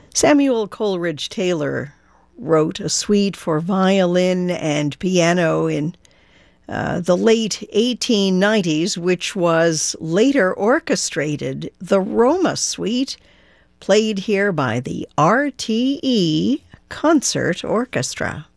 Samuel Coleridge Taylor wrote a suite for violin and piano in the late 1890s, which was later orchestrated. The Roma Suite, played here by the RTE Concert Orchestra.